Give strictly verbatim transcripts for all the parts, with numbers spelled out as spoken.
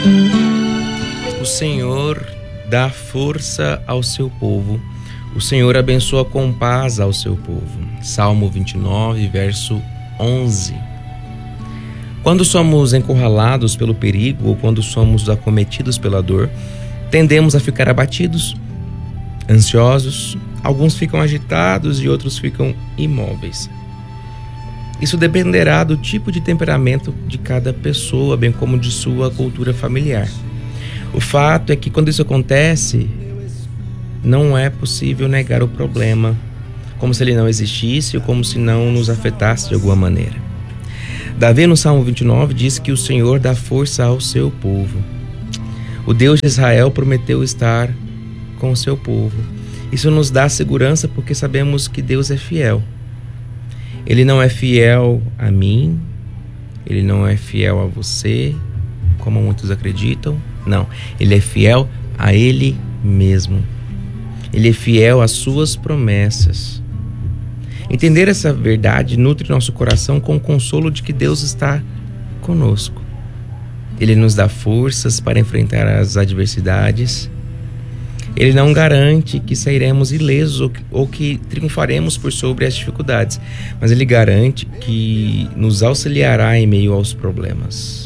O Senhor dá força ao seu povo. O Senhor abençoa com paz ao seu povo. Salmo vinte e nove, verso onze. Quando somos encurralados pelo perigo ou quando somos acometidos pela dor, tendemos a ficar abatidos, ansiosos. Alguns ficam agitados e outros ficam imóveis. Isso dependerá do tipo de temperamento de cada pessoa, bem como de sua cultura familiar. O fato é que quando isso acontece, não é possível negar o problema, como se ele não existisse ou como se não nos afetasse de alguma maneira. Davi, no Salmo vinte e nove, diz que o Senhor dá força ao seu povo. O Deus de Israel prometeu estar com o seu povo. Isso nos dá segurança porque sabemos que Deus é fiel. Ele não é fiel a mim, ele não é fiel a você, como muitos acreditam. Não, ele é fiel a ele mesmo. Ele é fiel às suas promessas. Entender essa verdade nutre nosso coração com o consolo de que Deus está conosco. Ele nos dá forças para enfrentar as adversidades. Ele não garante que sairemos ilesos ou que, ou que triunfaremos por sobre as dificuldades, mas ele garante que nos auxiliará em meio aos problemas.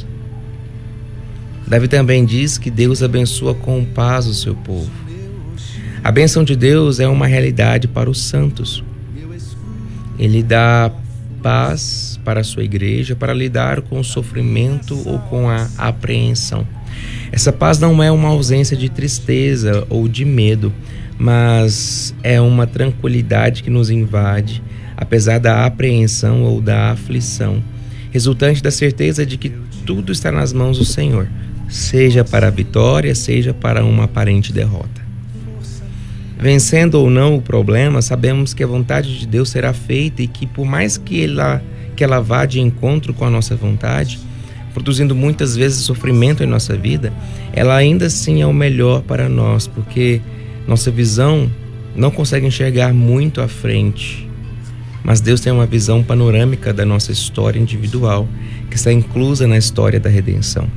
Davi também diz que Deus abençoa com paz o seu povo. A bênção de Deus é uma realidade para os santos. Ele dá paz para a sua igreja para lidar com o sofrimento ou com a apreensão. Essa paz não é uma ausência de tristeza ou de medo, mas é uma tranquilidade que nos invade, apesar da apreensão ou da aflição, resultante da certeza de que tudo está nas mãos do Senhor, seja para a vitória, seja para uma aparente derrota. Vencendo ou não o problema, sabemos que a vontade de Deus será feita e que por mais que ela, que ela vá de encontro com a nossa vontade, produzindo muitas vezes sofrimento em nossa vida, ela ainda assim é o melhor para nós, porque nossa visão não consegue enxergar muito à frente. Mas Deus tem uma visão panorâmica da nossa história individual, que está inclusa na história da redenção.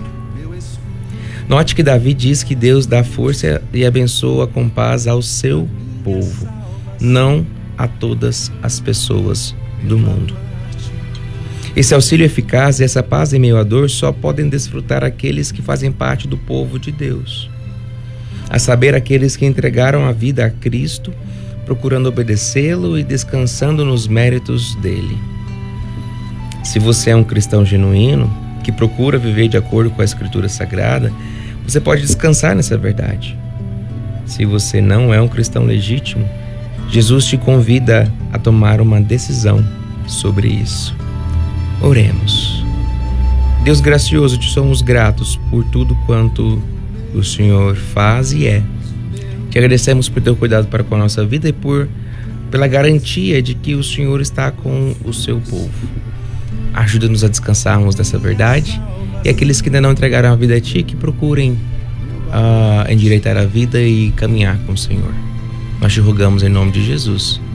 Note que Davi diz que Deus dá força e abençoa com paz ao seu povo, não a todas as pessoas do mundo. Esse auxílio eficaz e essa paz em meio à dor só podem desfrutar aqueles que fazem parte do povo de Deus. A saber, aqueles que entregaram a vida a Cristo, procurando obedecê-lo e descansando nos méritos dele. Se você é um cristão genuíno, que procura viver de acordo com a Escritura Sagrada, você pode descansar nessa verdade. Se você não é um cristão legítimo, Jesus te convida a tomar uma decisão sobre isso. Oremos. Deus gracioso, te somos gratos por tudo quanto o Senhor faz e é. Te agradecemos por teu cuidado para com a nossa vida e por, pela garantia de que o Senhor está com o seu povo. Ajuda-nos a descansarmos dessa verdade e aqueles que ainda não entregaram a vida a Ti, que procurem uh, endireitar a vida e caminhar com o Senhor. Nós te rogamos em nome de Jesus.